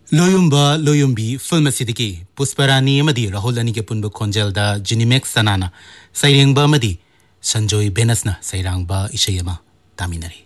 Loyumba Loyumbi film asidiki Pusparani amadi Rahul ani ke punbu khonjelda Jinimex sanana sairengba amadi Sanjoy Benasna sairangba ishayama taminari